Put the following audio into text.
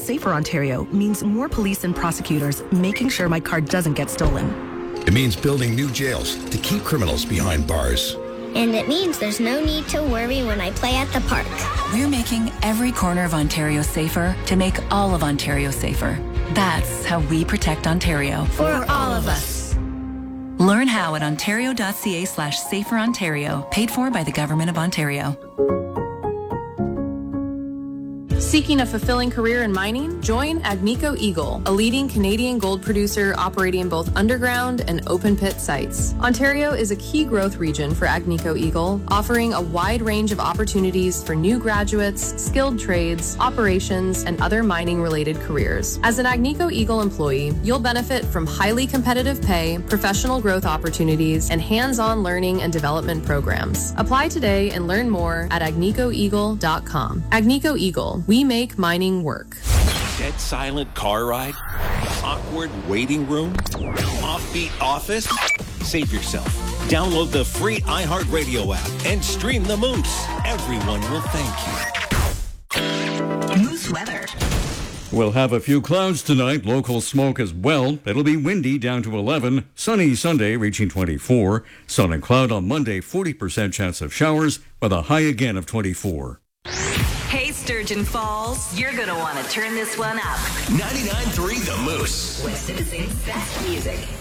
Safer Ontario means more police and prosecutors making sure my car doesn't get stolen. It means building new jails to keep criminals behind bars. And it means there's no need to worry when I play at the park. We're making every corner of Ontario safer to make all of Ontario safer. That's how we protect Ontario. For all of us. Learn how at ontario.ca/saferontario, paid for by the Government of Ontario. Seeking a fulfilling career in mining? Join Agnico Eagle, a leading Canadian gold producer operating both underground and open pit sites. Ontario is a key growth region for Agnico Eagle, offering a wide range of opportunities for new graduates, skilled trades, operations, and other mining-related careers. As an Agnico Eagle employee, you'll benefit from highly competitive pay, professional growth opportunities, and hands-on learning and development programs. Apply today and learn more at agnicoeagle.com. Agnico Eagle. We make mining work. Dead silent car ride? Awkward waiting room? Offbeat office? Save yourself. Download the free iHeartRadio app and stream the Moose. Everyone will thank you. Moose weather. We'll have a few clouds tonight, local smoke as well. It'll be windy down to 11. Sunny Sunday reaching 24. Sun and cloud on Monday, 40% chance of showers with a high again of 24. Hey, Sturgeon Falls, you're going to want to turn this one up. 99.3 The Moose. West Citizens' best music.